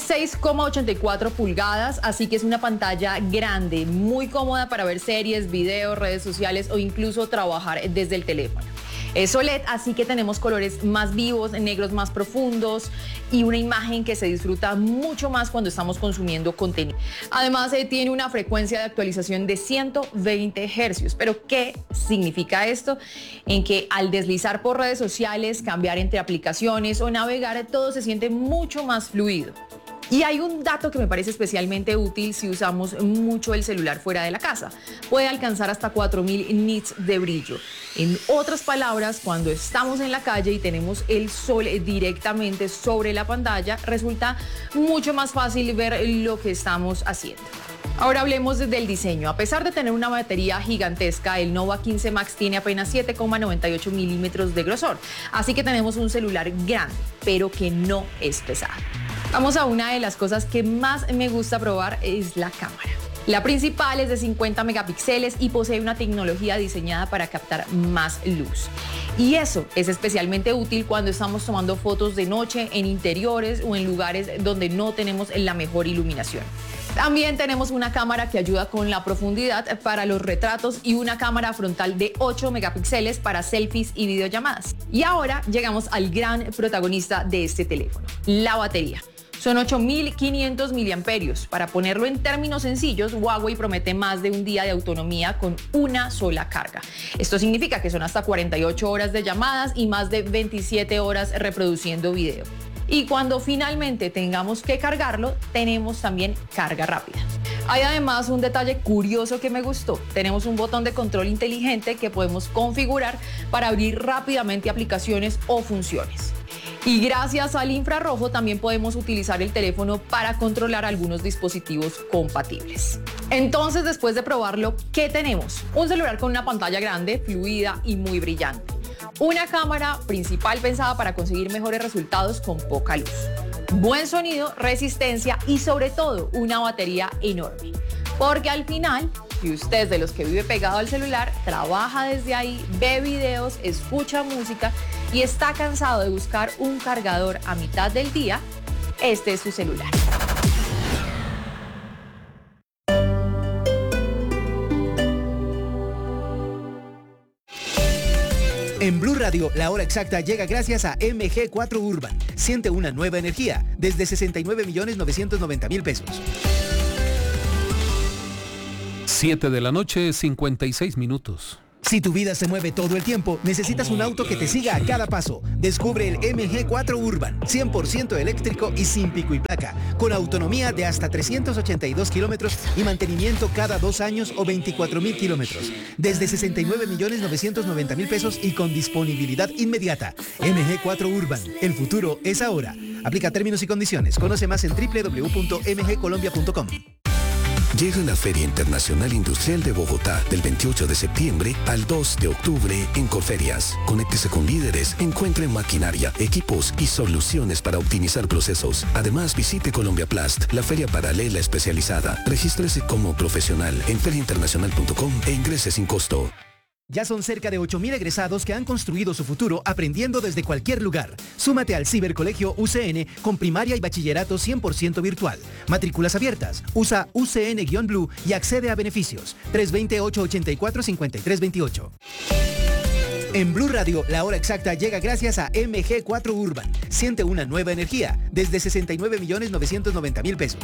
6,84 pulgadas, así que es una pantalla grande, muy cómoda para ver series, videos, redes sociales o incluso trabajar desde el teléfono. Es OLED, así que tenemos colores más vivos, negros más profundos y una imagen que se disfruta mucho más cuando estamos consumiendo contenido. Además, tiene una frecuencia de actualización de 120 Hz. ¿Pero qué significa esto? En que al deslizar por redes sociales, cambiar entre aplicaciones o navegar, todo se siente mucho más fluido. Y hay un dato que me parece especialmente útil si usamos mucho el celular fuera de la casa. Puede alcanzar hasta 4000 nits de brillo. En otras palabras, cuando estamos en la calle y tenemos el sol directamente sobre la pantalla, resulta mucho más fácil ver lo que estamos haciendo. Ahora hablemos del diseño. A pesar de tener una batería gigantesca, el Nova 15 Max tiene apenas 7,98 milímetros de grosor. Así que tenemos un celular grande, pero que no es pesado. Vamos a una de las cosas que más me gusta probar, es la cámara. La principal es de 50 megapíxeles y posee una tecnología diseñada para captar más luz. Y eso es especialmente útil cuando estamos tomando fotos de noche, en interiores o en lugares donde no tenemos la mejor iluminación. También tenemos una cámara que ayuda con la profundidad para los retratos y una cámara frontal de 8 megapíxeles para selfies y videollamadas. Y ahora llegamos al gran protagonista de este teléfono, la batería. Son 8.500 miliamperios. Para ponerlo en términos sencillos, Huawei promete más de un día de autonomía con una sola carga. Esto significa que son hasta 48 horas de llamadas y más de 27 horas reproduciendo video. Y cuando finalmente tengamos que cargarlo, tenemos también carga rápida. Hay además un detalle curioso que me gustó. Tenemos un botón de control inteligente que podemos configurar para abrir rápidamente aplicaciones o funciones. Y gracias al infrarrojo también podemos utilizar el teléfono para controlar algunos dispositivos compatibles. Entonces, después de probarlo, ¿qué tenemos? Un celular con una pantalla grande, fluida y muy brillante. Una cámara principal pensada para conseguir mejores resultados con poca luz. Buen sonido, resistencia y sobre todo una batería enorme. Porque al final, si usted es de los que vive pegado al celular, trabaja desde ahí, ve videos, escucha música y está cansado de buscar un cargador a mitad del día, este es su celular. En Blue Radio, la hora exacta llega gracias a MG4 Urban. Siente una nueva energía desde 69.990.000 pesos. 7 de la noche, 56 minutos. Si tu vida se mueve todo el tiempo, necesitas un auto que te siga a cada paso. Descubre el MG4 Urban, 100% eléctrico y sin pico y placa, con autonomía de hasta 382 kilómetros y mantenimiento cada 2 años o 24.000 kilómetros. Desde 69.990.000 pesos y con disponibilidad inmediata. MG4 Urban, el futuro es ahora. Aplica términos y condiciones. Conoce más en www.mgcolombia.com. Llega la Feria Internacional Industrial de Bogotá del 28 de septiembre al 2 de octubre en Corferias. Conéctese con líderes, encuentre maquinaria, equipos y soluciones para optimizar procesos. Además, visite Colombia Plast, la feria paralela especializada. Regístrese como profesional en feriainternacional.com e ingrese sin costo. Ya son cerca de 8.000 egresados que han construido su futuro aprendiendo desde cualquier lugar. Súmate al Cibercolegio UCN con primaria y bachillerato 100% virtual. Matrículas abiertas. Usa UCN-Blue y accede a beneficios. 320-884-5328. En Blue Radio, la hora exacta llega gracias a MG4 Urban. Siente una nueva energía desde 69.990.000 pesos.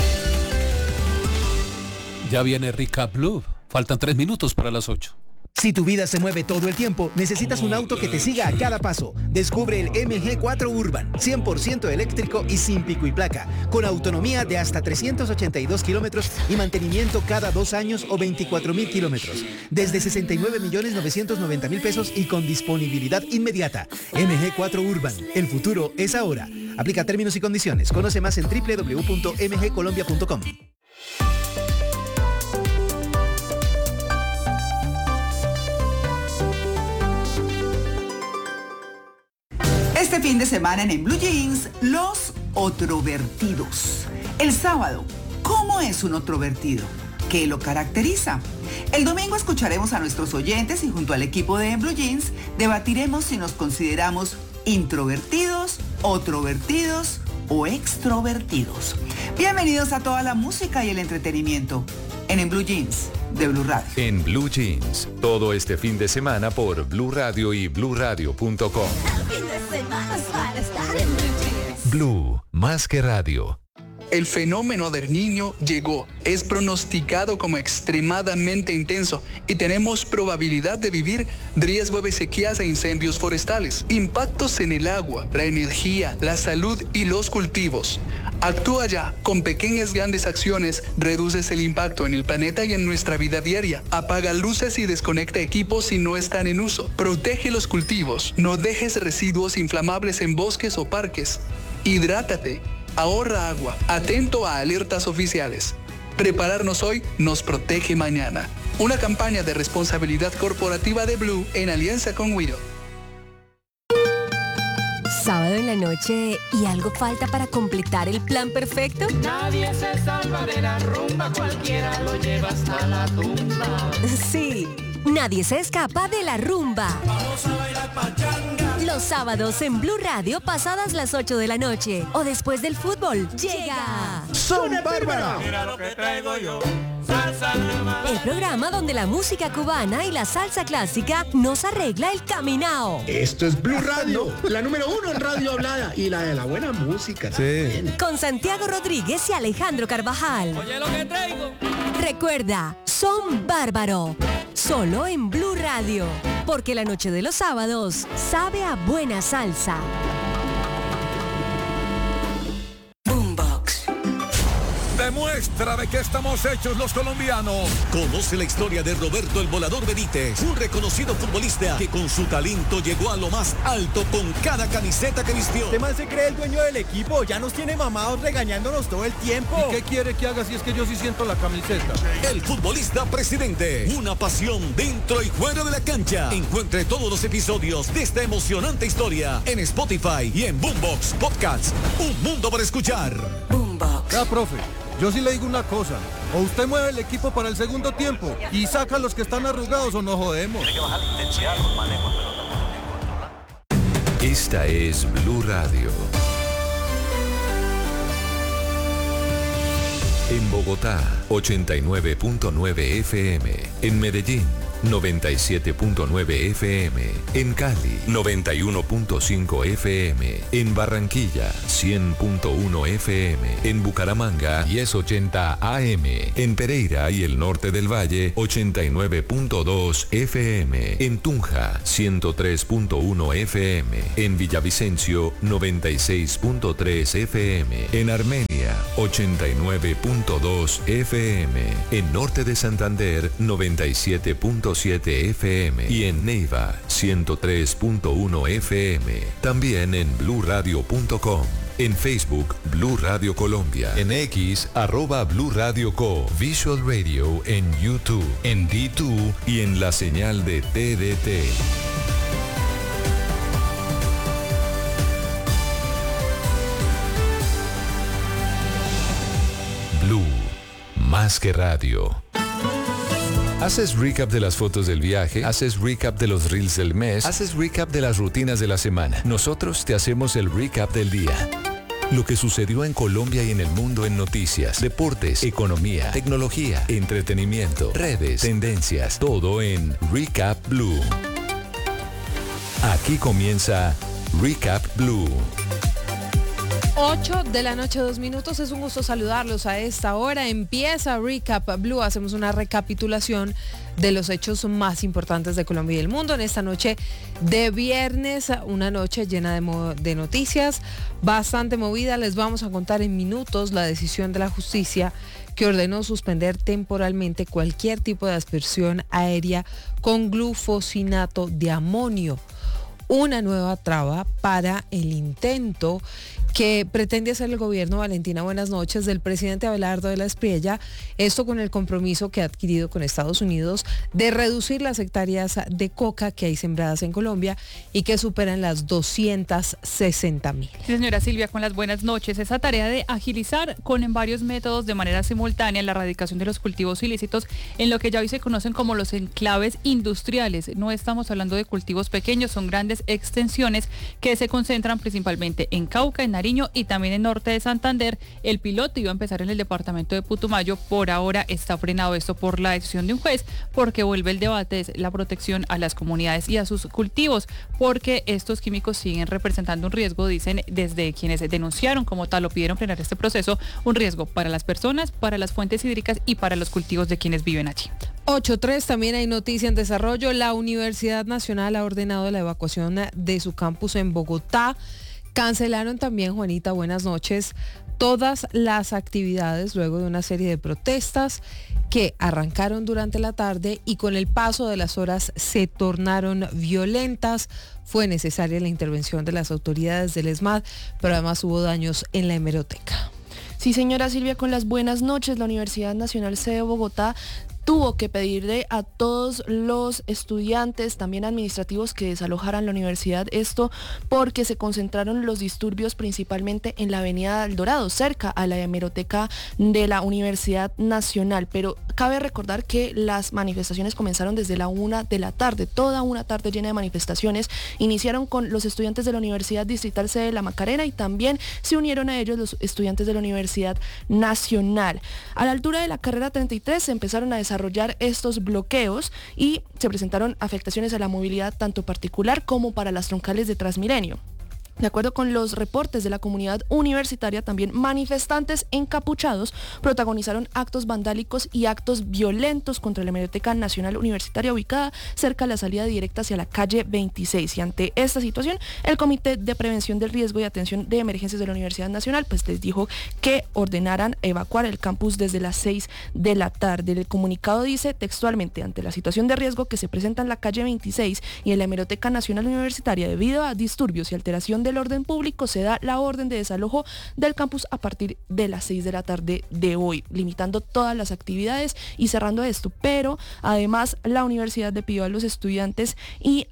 Ya viene Recap Blue. Faltan 3 minutos para las 8. Si tu vida se mueve todo el tiempo, necesitas un auto que te siga a cada paso. Descubre el MG4 Urban, 100% eléctrico y sin pico y placa, con autonomía de hasta 382 kilómetros y mantenimiento cada 2 años o 24.000 kilómetros. Desde 69.990.000 pesos y con disponibilidad inmediata. MG4 Urban, el futuro es ahora. Aplica términos y condiciones. Conoce más en www.mgcolombia.com. Este fin de semana en Blue Jeans, los otrovertidos. El sábado, ¿cómo es un otrovertido? ¿Qué lo caracteriza? El domingo escucharemos a nuestros oyentes y junto al equipo de Blue Jeans debatiremos si nos consideramos introvertidos, otrovertidos o extrovertidos. Bienvenidos a toda la música y el entretenimiento en Blue Jeans de Blue Radio. En Blue Jeans, todo este fin de semana por Blue Radio y bluradio.com. Blue, más que radio. El fenómeno del Niño llegó, es pronosticado como extremadamente intenso y tenemos probabilidad de vivir riesgo de sequías e incendios forestales, impactos en el agua, la energía, la salud y los cultivos. Actúa ya, con pequeñas grandes acciones, reduces el impacto en el planeta y en nuestra vida diaria. Apaga luces y desconecta equipos si no están en uso. Protege los cultivos, no dejes residuos inflamables en bosques o parques. Hidrátate. Ahorra agua, atento a alertas oficiales. Prepararnos hoy nos protege mañana. Una campaña de responsabilidad corporativa de Blue en alianza con Wido. Sábado en la noche y algo falta para completar el plan perfecto. Nadie se salva de la rumba, cualquiera lo lleva hasta la tumba. Sí, nadie se escapa de la rumba. Vamos a bailar pachanga. Los sábados en Blue Radio pasadas las 8 de la noche o después del fútbol llega Son Bárbara. Mira lo que traigo yo. Salsa nueva. El programa donde la música cubana y la salsa clásica nos arregla el caminao. Esto es Blue Radio, la número 1 en radio hablada y la de la buena música. Sí. Con Santiago Rodríguez y Alejandro Carvajal. Oye lo que traigo. Recuerda, Son Bárbaro. Solo en Blue Radio. Porque la noche de los sábados sabe a buena salsa. Demuestra de qué estamos hechos los colombianos. Conoce la historia de Roberto el Volador Benítez, un reconocido futbolista que con su talento llegó a lo más alto con cada camiseta que vistió. Este man se cree el dueño del equipo, ya nos tiene mamados regañándonos todo el tiempo. ¿Y qué quiere que haga si es que yo sí siento la camiseta? El futbolista presidente, una pasión dentro y fuera de la cancha. Encuentre todos los episodios de esta emocionante historia en Spotify y en Boombox Podcasts. Un mundo para escuchar. Boombox. Ya, profe, yo sí le digo una cosa. O usted mueve el equipo para el segundo tiempo y saca a los que están arrugados o nos jodemos. Esta es Blue Radio. En Bogotá, 89.9 FM. En Medellín, 97.9 FM. En Cali, 91.5 FM. En Barranquilla, 100.1 FM. En Bucaramanga, 1080 AM. En Pereira y el norte del Valle, 89.2 FM. En Tunja, 103.1 FM. En Villavicencio, 96.3 FM. En Armenia, 89.2 FM. En norte de Santander, 97.7 FM y en Neiva 103.1 FM. También en bluradio.com. En Facebook, Blue Radio Colombia. En X, @Blue Radio Co. Visual Radio en YouTube, en D2 y en la señal de TDT. Blue, más que radio. ¿Haces recap de las fotos del viaje? ¿Haces recap de los reels del mes? ¿Haces recap de las rutinas de la semana? Nosotros te hacemos el recap del día. Lo que sucedió en Colombia y en el mundo en noticias, deportes, economía, tecnología, entretenimiento, redes, tendencias, todo en Recap Blue. Aquí comienza Recap Blue. 8 de la noche, 2 minutos. Es un gusto saludarlos a esta hora. Empieza Recap Blue. Hacemos una recapitulación de los hechos más importantes de Colombia y el mundo en esta noche de viernes, una noche llena de noticias, bastante movida. Les vamos a contar en minutos la decisión de la justicia que ordenó suspender temporalmente cualquier tipo de aspersión aérea con glufosinato de amonio. Una nueva traba para el intento que pretende hacer el gobierno, Valentina, buenas noches, del presidente Abelardo de la Espriella, esto con el compromiso que ha adquirido con Estados Unidos de reducir las hectáreas de coca que hay sembradas en Colombia y que superan las 260.000. Señora Silvia, con las buenas noches. Esa tarea de agilizar con varios métodos de manera simultánea la erradicación de los cultivos ilícitos en lo que ya hoy se conocen como los enclaves industriales. No estamos hablando de cultivos pequeños, son grandes extensiones que se concentran principalmente en Cauca, en Nariño y también en norte de Santander. El piloto iba a empezar en el departamento de Putumayo. Por ahora está frenado esto por la decisión de un juez, porque vuelve el debate de la protección a las comunidades y a sus cultivos, porque estos químicos siguen representando un riesgo, dicen desde quienes denunciaron como tal o pidieron frenar este proceso, un riesgo para las personas, para las fuentes hídricas y para los cultivos de quienes viven allí. 8.3, también hay noticia en desarrollo. La Universidad Nacional ha ordenado la evacuación de su campus en Bogotá. Cancelaron también, Juanita, buenas noches, todas las actividades luego de una serie de protestas que arrancaron durante la tarde y con el paso de las horas se tornaron violentas. Fue necesaria la intervención de las autoridades del ESMAD, pero además hubo daños en la hemeroteca. Sí, señora Silvia, con las buenas noches, la Universidad Nacional sede de Bogotá tuvo que pedirle a todos los estudiantes, también administrativos, que desalojaran la universidad, esto porque se concentraron los disturbios principalmente en la avenida del Dorado, cerca a la hemeroteca de la Universidad Nacional. Pero cabe recordar que las manifestaciones comenzaron desde la 1 de la tarde, toda una tarde llena de manifestaciones. Iniciaron con los estudiantes de la Universidad Distrital sede de La Macarena y también se unieron a ellos los estudiantes de la Universidad Nacional. A la altura de la carrera 33 se empezaron a desarrollar estos bloqueos y se presentaron afectaciones a la movilidad tanto particular como para las troncales de Transmilenio. De acuerdo con los reportes de la comunidad universitaria, también manifestantes encapuchados protagonizaron actos vandálicos y actos violentos contra la Hemeroteca Nacional Universitaria ubicada cerca de la salida directa hacia la calle 26. Y ante esta situación, el Comité de Prevención del Riesgo y Atención de Emergencias de la Universidad Nacional pues les dijo que ordenaran evacuar el campus desde las 6 de la tarde. El comunicado dice textualmente: ante la situación de riesgo que se presenta en la calle 26 y en la Hemeroteca Nacional Universitaria debido a disturbios y alteración del orden público, se da la orden de desalojo del campus a partir de las 6 de la tarde de hoy, limitando todas las actividades y cerrando esto. Pero además la universidad le pidió a los estudiantes y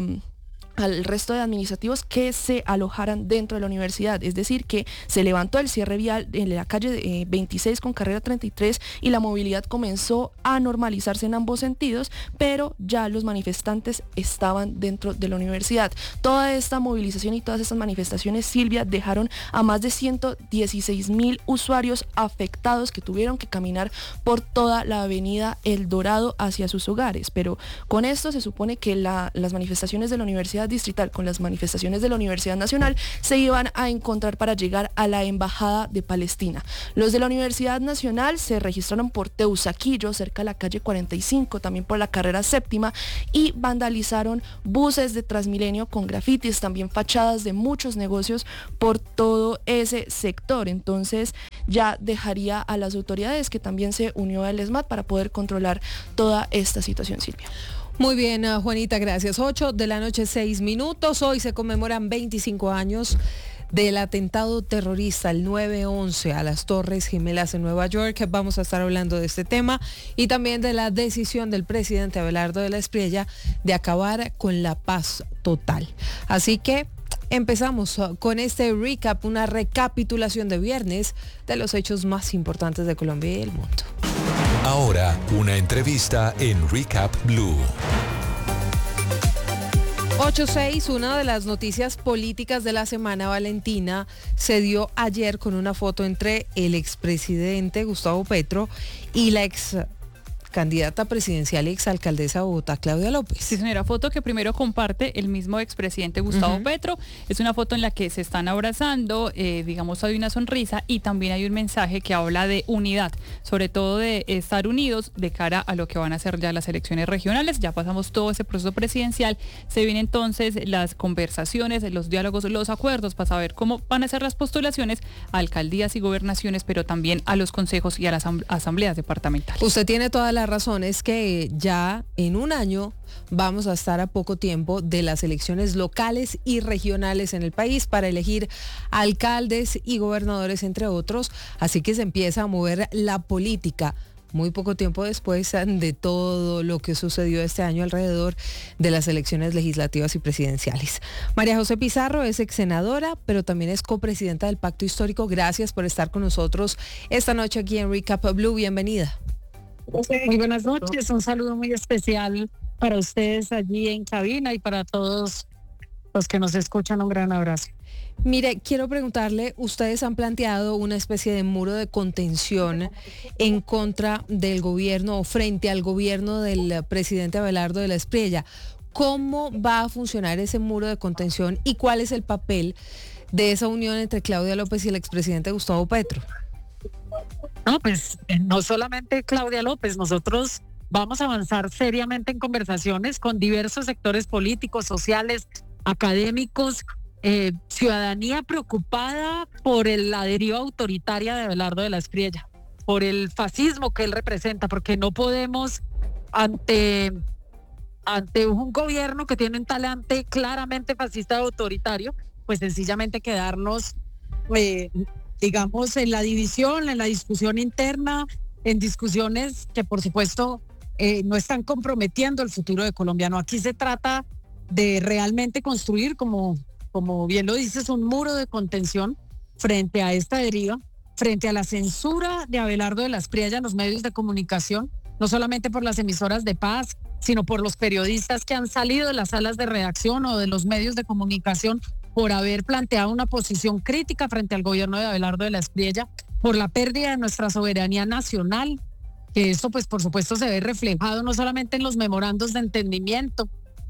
al resto de administrativos que se alojaran dentro de la universidad, es decir, que se levantó el cierre vial en la calle 26 con carrera 33 y la movilidad comenzó a normalizarse en ambos sentidos, pero ya los manifestantes estaban dentro de la universidad. Toda esta movilización y todas estas manifestaciones, Silvia, dejaron a más de 116,000 usuarios afectados que tuvieron que caminar por toda la avenida El Dorado hacia sus hogares, pero con esto se supone que las manifestaciones de la universidad distrital con las manifestaciones de la Universidad Nacional se iban a encontrar para llegar a la Embajada de Palestina. Los de la Universidad Nacional se registraron por Teusaquillo, cerca de la calle 45, también por la carrera séptima, y vandalizaron buses de Transmilenio con grafitis, también fachadas de muchos negocios por todo ese sector. Entonces ya dejaría a las autoridades, que también se unió al ESMAD, para poder controlar toda esta situación, Silvia. Muy bien, Juanita, gracias. 8 de la noche, 6 minutos. Hoy se conmemoran 25 años del atentado terrorista, el 9/11, a las Torres Gemelas en Nueva York. Vamos a estar hablando de este tema y también de la decisión del presidente Abelardo de la Espriella de acabar con la paz total. Así que empezamos con este recap, una recapitulación de viernes de los hechos más importantes de Colombia y el mundo. Ahora, una entrevista en Recap Blue. 8:06, una de las noticias políticas de la semana, Valentina, se dio ayer con una foto entre el expresidente Gustavo Petro y la candidata presidencial y exalcaldesa de Bogotá, Claudia López. Sí, señora, foto que primero comparte el mismo expresidente Gustavo Petro. Es una foto en la que se están abrazando, digamos, hay una sonrisa y también hay un mensaje que habla de unidad, sobre todo de estar unidos de cara a lo que van a ser ya las elecciones regionales. Ya pasamos todo ese proceso presidencial, se vienen entonces las conversaciones, los diálogos, los acuerdos para saber cómo van a ser las postulaciones a alcaldías y gobernaciones, pero también a los consejos y a las asambleas departamentales. Usted tiene toda la razón, es que ya en un año vamos a estar a poco tiempo de las elecciones locales y regionales en el país para elegir alcaldes y gobernadores, entre otros, así que se empieza a mover la política muy poco tiempo después de todo lo que sucedió este año alrededor de las elecciones legislativas y presidenciales. María José Pizarro es ex senadora, pero también es copresidenta del Pacto Histórico. Gracias por estar con nosotros esta noche aquí en Recap Blue. Bienvenida. Muy buenas noches, un saludo muy especial para ustedes allí en cabina y para todos los que nos escuchan, un gran abrazo. Mire, quiero preguntarle, ustedes han planteado una especie de muro de contención en contra del gobierno o frente al gobierno del presidente Abelardo de la Espriella. ¿Cómo va a funcionar ese muro de contención y cuál es el papel de esa unión entre Claudia López y el expresidente Gustavo Petro? No, pues no solamente Claudia López, nosotros vamos a avanzar seriamente en conversaciones con diversos sectores políticos, sociales, académicos, ciudadanía preocupada por la deriva autoritaria de Abelardo de la Espriella, por el fascismo que él representa, porque no podemos ante un gobierno que tiene un talante claramente fascista y autoritario, pues sencillamente quedarnos digamos, en la división, en la discusión interna, en discusiones que por supuesto no están comprometiendo el futuro de Colombia. No, aquí se trata de realmente construir, como bien lo dices, un muro de contención frente a esta deriva, frente a la censura de Abelardo de la Espriella en los medios de comunicación, no solamente por las emisoras de paz, sino por los periodistas que han salido de las salas de redacción o de los medios de comunicación por haber planteado una posición crítica frente al gobierno de Abelardo de la Espriella, por la pérdida de nuestra soberanía nacional, que esto pues por supuesto se ve reflejado no solamente en los memorandos de entendimiento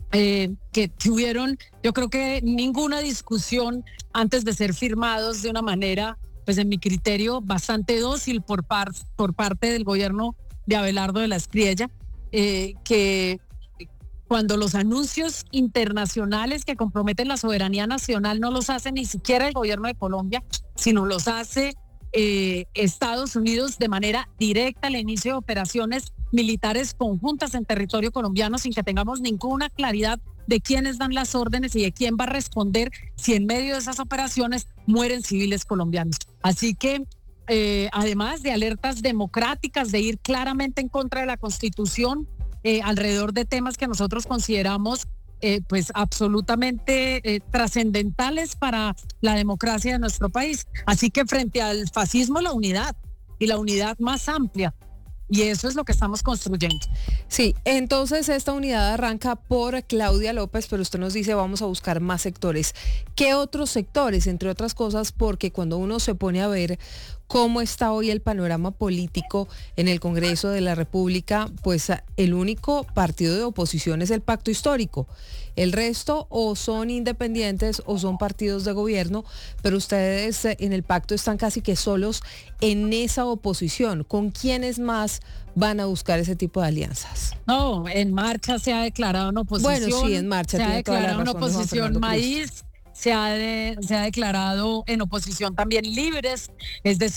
que tuvieron, yo creo que ninguna discusión antes de ser firmados de una manera, pues en mi criterio, bastante dócil por parte del gobierno de Abelardo de la Espriella, que cuando los anuncios internacionales que comprometen la soberanía nacional no los hace ni siquiera el gobierno de Colombia, sino los hace Estados Unidos de manera directa al inicio de operaciones militares conjuntas en territorio colombiano sin que tengamos ninguna claridad de quiénes dan las órdenes y de quién va a responder si en medio de esas operaciones mueren civiles colombianos. Así que además de alertas democráticas, de ir claramente en contra de la Constitución alrededor de temas que nosotros consideramos pues absolutamente trascendentales para la democracia de nuestro país. Así que frente al fascismo, la unidad, y la unidad más amplia. Y eso es lo que estamos construyendo. Sí, entonces esta unidad arranca por Claudia López, pero usted nos dice vamos a buscar más sectores. ¿Qué otros sectores? Entre otras cosas, porque cuando uno se pone a ver cómo está hoy el panorama político en el Congreso de la República, pues el único partido de oposición es el Pacto Histórico. El resto o son independientes o son partidos de gobierno, pero ustedes en el pacto están casi que solos en esa oposición. ¿Con quiénes más van a buscar ese tipo de alianzas? No, en Marcha se ha declarado una oposición. Bueno, sí, en Marcha se tiene ha declarado toda la razón, una oposición Maíz, se ha declarado en oposición también Libres, es decir,